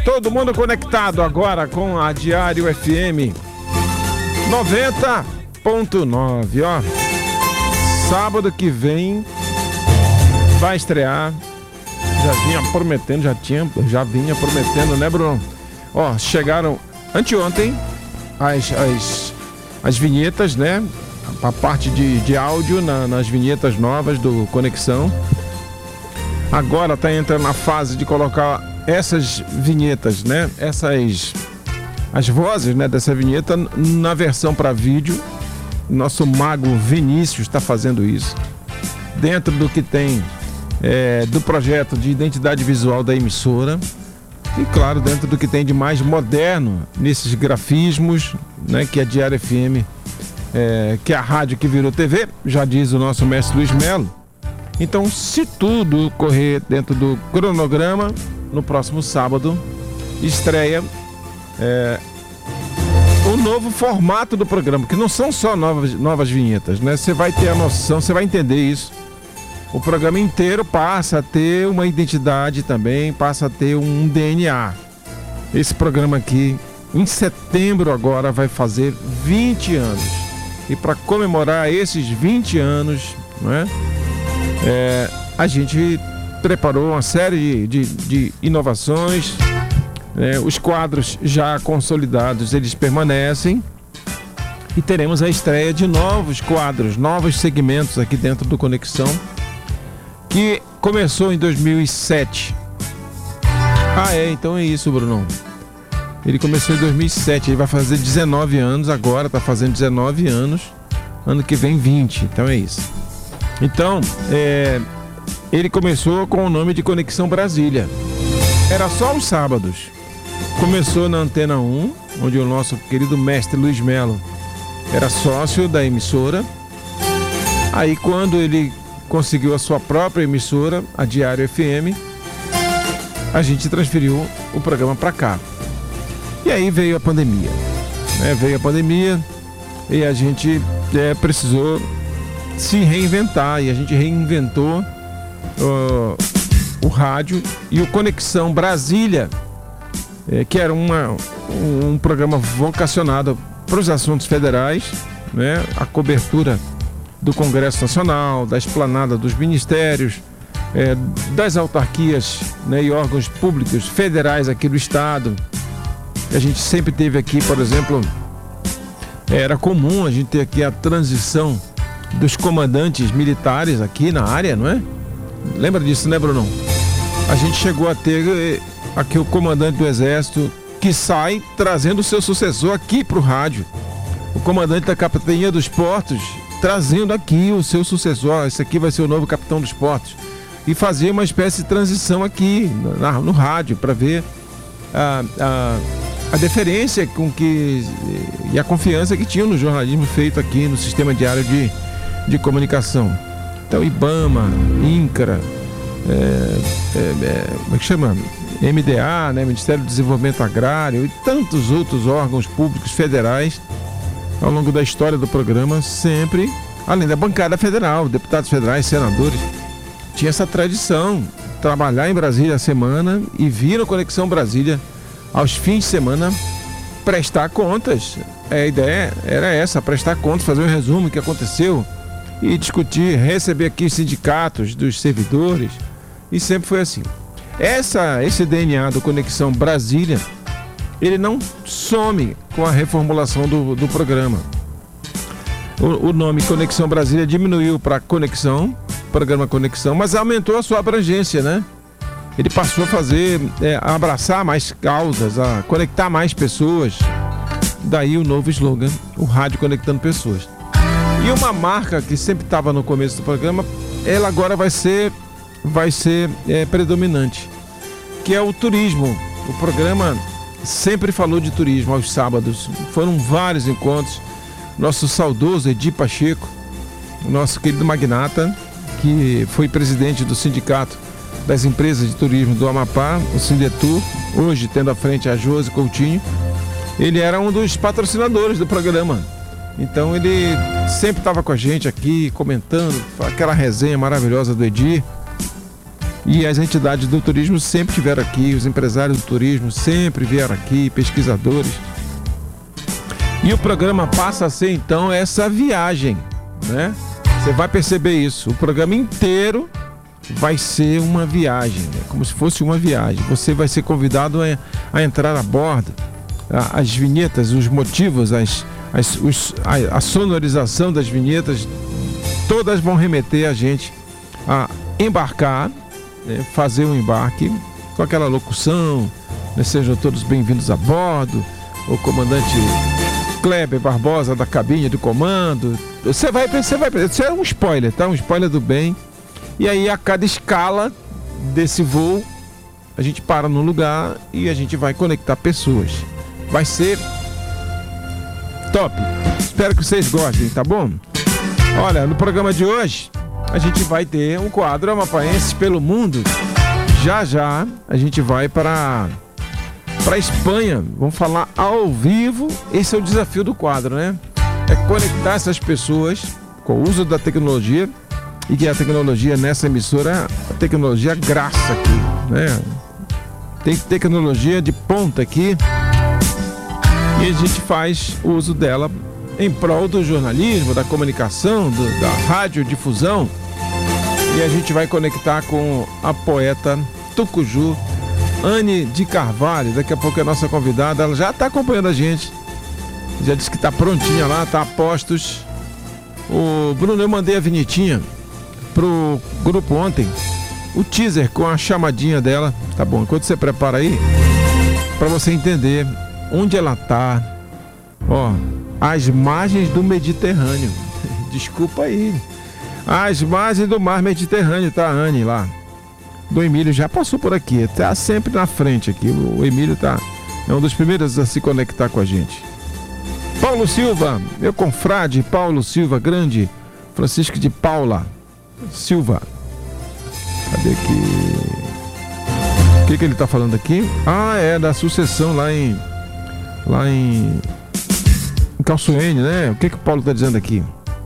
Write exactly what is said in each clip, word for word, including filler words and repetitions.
todo mundo conectado agora com a Diário F M noventa ponto nove, ó. Sábado que vem vai estrear. Já vinha prometendo, já tinha, já vinha prometendo, né, Bruno? Ó, chegaram anteontem as, as, as vinhetas, né? A parte de, de áudio na, nas vinhetas novas do Conexão. Agora tá entrando na fase de colocar essas vinhetas, né? Essas as vozes, né, dessa vinheta na versão para vídeo. Nosso mago Vinícius está fazendo isso. Dentro do que tem é, do projeto de identidade visual da emissora. E claro, dentro do que tem de mais moderno nesses grafismos, né, que é a Diário F M, é, que é a rádio que virou T V, já diz o nosso mestre Luiz Melo. Então, se tudo correr dentro do cronograma, no próximo sábado estreia é, o novo formato do programa, que não são só novas, novas vinhetas, né? Você vai ter a noção, você vai entender isso. O programa inteiro passa a ter uma identidade também, passa a ter um D N A. Esse programa aqui, em setembro agora, vai fazer vinte anos. E para comemorar esses vinte anos, né, é, a gente preparou uma série de, de, de inovações. É, os quadros já consolidados, eles permanecem. E teremos a estreia de novos quadros, novos segmentos aqui dentro do Conexão, que começou em dois mil e sete. Ah, é, então é isso, Bruno. Ele começou em dois mil e sete, ele vai fazer dezenove anos agora, tá fazendo dezenove anos. Ano que vem vinte, então é isso. Então, é, ele começou com o nome de Conexão Brasília. Era só aos sábados. Começou na Antena um, onde o nosso querido mestre Luiz Melo era sócio da emissora. Aí quando ele conseguiu a sua própria emissora, a Diário F M, a gente transferiu o programa para cá. E aí veio a pandemia, né? Veio a pandemia e a gente é, precisou se reinventar, e a gente reinventou uh, o rádio e o Conexão Brasília, é, que era uma, um, um programa vocacionado para os assuntos federais, né? A cobertura do Congresso Nacional, da esplanada dos ministérios, é, das autarquias, né, e órgãos públicos federais aqui do estado. A gente sempre teve aqui, por exemplo, era comum a gente ter aqui a transição dos comandantes militares aqui na área, não é? Lembra disso, né, Bruno? A gente chegou a ter aqui o comandante do Exército que sai trazendo o seu sucessor aqui para o rádio. O comandante da Capitania dos Portos trazendo aqui o seu sucessor. Esse aqui vai ser o novo capitão dos portos. E fazer uma espécie de transição aqui no, no rádio, para ver a, a, a deferência com que, e a confiança que tinha no jornalismo feito aqui no sistema diário de, de comunicação. Então, IBAMA, INCRA, é, é, é, como é que chama? M D A, né? Ministério do Desenvolvimento Agrário, e tantos outros órgãos públicos federais ao longo da história do programa, sempre, além da bancada federal, deputados federais, senadores, tinha essa tradição, trabalhar em Brasília a semana e vir no Conexão Brasília aos fins de semana prestar contas. A ideia era essa, prestar contas, fazer um resumo do que aconteceu e discutir, receber aqui os sindicatos dos servidores, e sempre foi assim. Essa, esse D N A do Conexão Brasília, ele não some com a reformulação do, do programa. O, o nome Conexão Brasília diminuiu para Conexão, programa Conexão, mas aumentou a sua abrangência, né? Ele passou a fazer, é, a abraçar mais causas, a conectar mais pessoas. Daí o novo slogan, o rádio conectando pessoas. E uma marca que sempre estava no começo do programa, ela agora vai ser, vai ser é, predominante, que é o turismo. O programa sempre falou de turismo aos sábados. Foram vários encontros. Nosso saudoso Edir Pacheco, nosso querido magnata, que foi presidente do Sindicato das Empresas de Turismo do Amapá, o Sindetur, hoje tendo à frente a Josi Coutinho, ele era um dos patrocinadores do programa. Então ele sempre estava com a gente aqui, comentando, aquela resenha maravilhosa do Edir. E as entidades do turismo sempre estiveram aqui, os empresários do turismo sempre vieram aqui, pesquisadores. E o programa passa a ser, então, essa viagem, né? Você vai perceber isso. O programa inteiro vai ser uma viagem, né? Como se fosse uma viagem. Você vai ser convidado a, a entrar a bordo. A, as vinhetas, os motivos, as, as, os, a, a sonorização das vinhetas, todas vão remeter a gente a embarcar, né? Fazer um embarque com aquela locução, né? Sejam todos bem-vindos a bordo. O comandante Kleber Barbosa da cabine de comando. Você vai, você vai, isso é um spoiler, tá? Um spoiler do bem. E aí a cada escala desse voo, a gente para num lugar e a gente vai conectar pessoas. Vai ser top. Espero que vocês gostem, tá bom? Olha, no programa de hoje, a gente vai ter um quadro Amapaenses pelo Mundo. Já já a gente vai para... para a Espanha, vamos falar ao vivo. Esse é o desafio do quadro, né? É conectar essas pessoas com o uso da tecnologia, e que a tecnologia nessa emissora, a tecnologia graça aqui, né? Tem tecnologia de ponta aqui e a gente faz o uso dela em prol do jornalismo, da comunicação, do, da radiodifusão. E a gente vai conectar com a poeta tucuju Anne de Carvalho. Daqui a pouco é a nossa convidada, ela já está acompanhando a gente, já disse que está prontinha lá, está a postos. O Bruno, eu mandei a vinhetinha pro grupo ontem, o teaser com a chamadinha dela, tá bom? Enquanto você prepara aí, para você entender onde ela tá, ó, às margens do Mediterrâneo. Desculpa aí, às margens do mar Mediterrâneo, tá a Anne lá. Do Emílio já passou por aqui, tá sempre na frente aqui. O Emílio tá, é um dos primeiros a se conectar com a gente. Paulo Silva, meu confrade Paulo Silva, grande Francisco de Paula Silva. Cadê aqui? O que que ele tá falando aqui? Ah, é da sucessão lá em lá em, em Calçoene, né? O que que o Paulo tá dizendo aqui?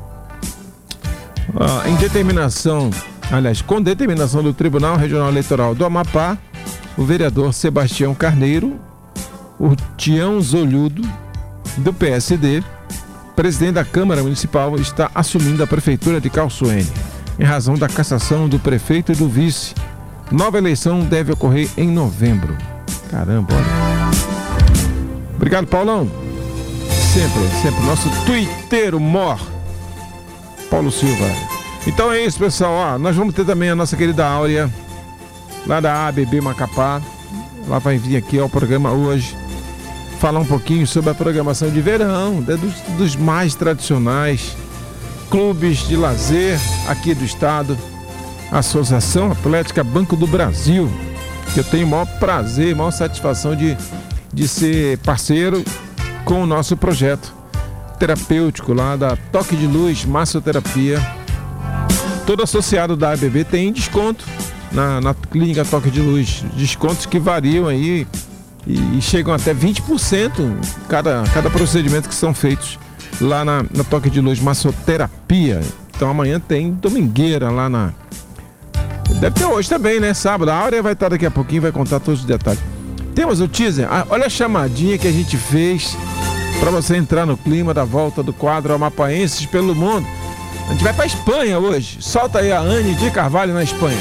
Ah, em determinação Aliás, com determinação do Tribunal Regional Eleitoral do Amapá, o vereador Sebastião Carneiro, o Tião Zolhudo, do P S D, presidente da Câmara Municipal, está assumindo a Prefeitura de Calçoene, em razão da cassação do prefeito e do vice. Nova eleição deve ocorrer em novembro. Caramba, olha. Obrigado, Paulão. Sempre, sempre. Nosso tuiteiro mor, Paulo Silva. Então é isso, pessoal. Ó, nós vamos ter também a nossa querida Áurea, lá da A B B Macapá. Ela vai vir aqui ao programa hoje, falar um pouquinho sobre a programação de verão, né, dos, dos mais tradicionais clubes de lazer aqui do estado. Associação Atlética Banco do Brasil, que eu tenho o maior prazer, maior satisfação de, de ser parceiro com o nosso projeto terapêutico lá da Toque de Luz Massoterapia. Todo associado da A B B tem desconto na, na clínica Toque de Luz. Descontos que variam aí e, e chegam até vinte por cento cada, cada procedimento que são feitos lá na, na Toque de Luz Massoterapia. Então amanhã tem domingueira lá na... Deve ter hoje também, né? Sábado. A Áurea vai estar daqui a pouquinho, vai contar todos os detalhes. Temos o teaser. Ah, olha a chamadinha que a gente fez para você entrar no clima da volta do quadro Amapaenses pelo Mundo. A gente vai pra Espanha hoje. Solta aí a Anne de Carvalho na Espanha.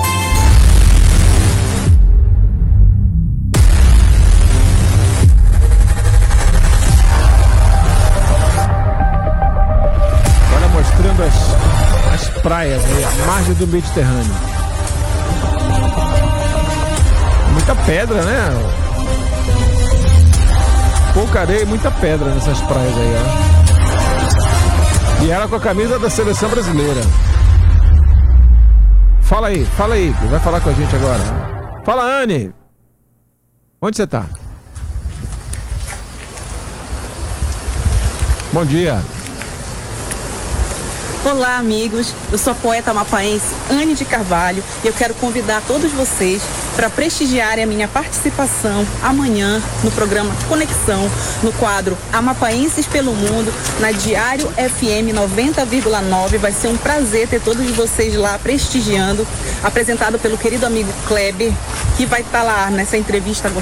Olha, mostrando as, as praias aí, a margem do Mediterrâneo. Muita pedra, né? Pouca areia e muita pedra nessas praias aí, ó. E ela com a camisa da seleção brasileira. Fala aí, fala aí, vai falar com a gente agora. Fala, Anne. Onde você tá? Bom dia. Olá, amigos. Eu sou a poeta amapaense Anne de Carvalho e eu quero convidar todos vocês para prestigiarem a minha participação amanhã no programa Conexão, no quadro Amapaenses pelo Mundo, na Diário F M noventa vírgula nove. Vai ser um prazer ter todos vocês lá prestigiando, apresentado pelo querido amigo Kleber, que vai estar lá nessa entrevista